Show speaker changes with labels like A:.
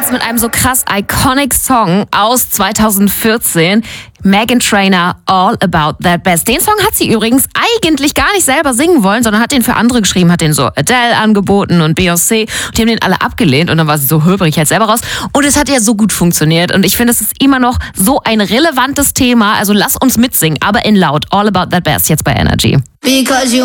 A: Bass mit einem so krass iconic Song aus 2014. Meghan Trainor, All About That Bass. Den Song hat sie übrigens eigentlich gar nicht selber singen wollen, sondern hat den für andere geschrieben, hat den so Adele angeboten und Beyoncé. Und die haben den alle abgelehnt und dann war sie so, bring ich halt selber raus. Und es hat ja so gut funktioniert und ich finde, es ist immer noch so ein relevantes Thema. Also lass uns mitsingen, aber in laut. All About That Bass jetzt bei Energy.
B: Because you